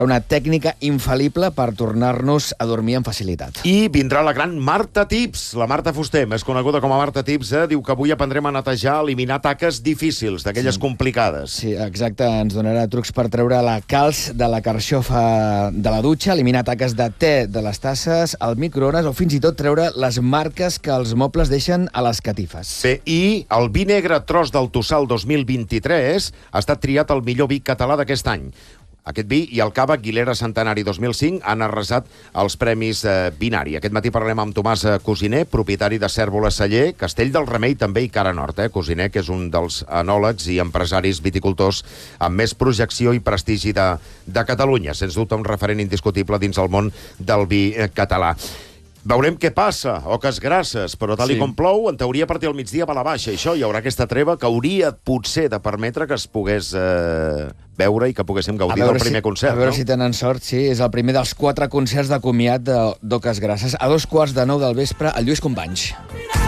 Una tècnica infal·lible per tornar-nos a dormir amb facilitat. I vindrà la gran Marta Tips. La Marta Fuster, més coneguda com a Marta Tips, diu que avui aprendrem a netejar, a eliminar taques difícils, d'aquelles complicades. Sí, exacte. Ens donarà trucs per treure la calç de la carxofa de la dutxa, eliminar taques de te de les tasses, al microones o fins i tot treure les marques que els mobles deixen a les catifes. Bé, i el vi negre Tros del Tossal 2023 ha estat triat el millor vi català d'aquest any. Aquest vi i el cava Aguilera Centenari 2005 han arrasat els premis Binari. Aquest matí parlarem amb Tomàs Cosiner, propietari de Cèrvola Celler, Castell del Remei també i Cara Nord. Cosiner, que és un dels enòlegs i empresaris viticultors amb més projecció i prestigi de Catalunya. Sens dubte un referent indiscutible dins el món del vi català. Veurem què passa, oques grasses, però tal com plou, en teoria a partir del migdia va a la baixa. Això hi haurà aquesta treva que hauria potser de permetre que es pogués veure i que poguéssim gaudir del primer concert. A veure si tenen sort, sí. És el primer dels 4 concerts de comiat d'oques grasses. A 2:15 del vespre, el Lluís Companys.